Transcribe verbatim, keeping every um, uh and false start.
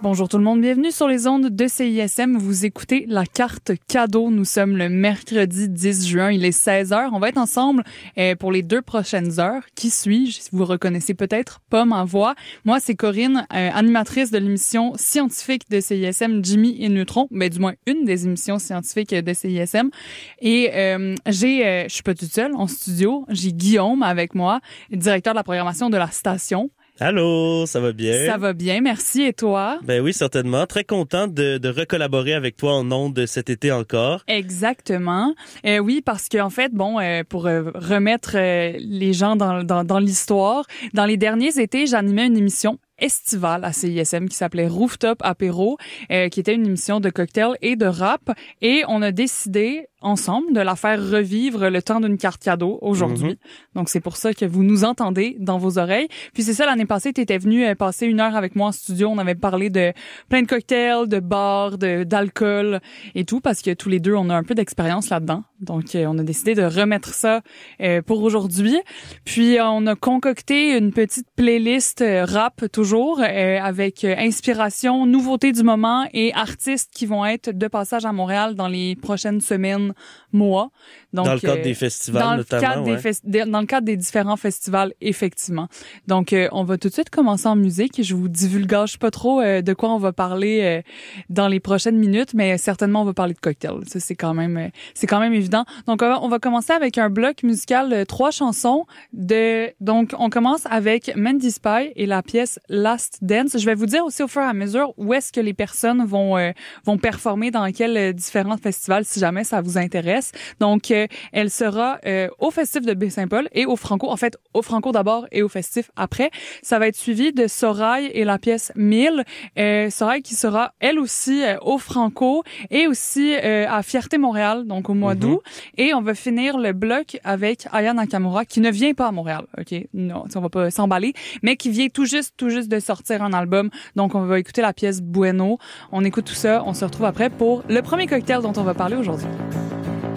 Bonjour tout le monde, bienvenue sur les ondes de C I S M. Vous écoutez la carte cadeau. Nous sommes le mercredi dix juin, il est seize heures. On va être ensemble euh, pour les deux prochaines heures. Qui suis-je? Vous reconnaissez peut-être pas ma voix. Moi, c'est Corinne, euh, animatrice de l'émission scientifique de C I S M, Jimmy et Neutron. Ben, du moins, une des émissions scientifiques de C I S M. Et euh, j'ai, euh, je suis pas toute seule en studio. J'ai Guillaume avec moi, directeur de la programmation de la station. Allô, ça va bien? Ça va bien, merci. Et toi? Ben oui, certainement. Très content de, de recollaborer avec toi en ondes cet été encore. Exactement. Euh, oui, parce qu'en fait, bon, euh, pour euh, remettre euh, les gens dans, dans, dans l'histoire, dans les derniers étés, j'animais une émission estivale à C I S M qui s'appelait Rooftop Apéro, euh, qui était une émission de cocktails et de rap. Et on a décidé ensemble de la faire revivre le temps d'une carte cadeau aujourd'hui. Mm-hmm. Donc, c'est pour ça que vous nous entendez dans vos oreilles. Puis c'est ça, l'année passée, tu étais venu euh, passer une heure avec moi en studio. On avait parlé de plein de cocktails, de bars, de, d'alcool et tout, parce que tous les deux, on a un peu d'expérience là-dedans. Donc, euh, on a décidé de remettre ça euh, pour aujourd'hui. Puis, euh, on a concocté une petite playlist euh, rap, toujours, euh, avec euh, inspiration, nouveautés du moment et artistes qui vont être de passage à Montréal dans les prochaines semaines, mois. Donc, dans le cadre euh, des festivals, dans notamment. Le cadre ouais. des festi- dans le cadre des différents festivals, effectivement. Donc, euh, on va tout de suite commencer en musique. Je vous divulgage pas trop euh, de quoi on va parler euh, dans les prochaines minutes, mais certainement, on va parler de cocktails. Ça, c'est quand même, euh, c'est quand même évident. Donc, on va, on va commencer avec un bloc musical, euh, trois chansons. de. Donc, on commence avec Mandy Spy et la pièce Last Dance. Je vais vous dire aussi au fur et à mesure où est-ce que les personnes vont euh, vont performer dans quels euh, différents festivals, si jamais ça vous intéresse. Donc, euh, elle sera euh, au Festif de Baie-Saint-Paul et au Franco. En fait, au Franco d'abord et au Festif après. Ça va être suivi de Sorail et la pièce mille. Euh, Sorail qui sera, elle aussi, euh, au Franco et aussi euh, à Fierté Montréal, donc au mois mm-hmm. d'août. Et on va finir le bloc avec Aya Nakamura, qui ne vient pas à Montréal, OK? Non, on va pas s'emballer, mais qui vient tout juste, tout juste de sortir un album. Donc, on va écouter la pièce Bueno. On écoute tout ça. On se retrouve après pour le premier cocktail dont on va parler aujourd'hui.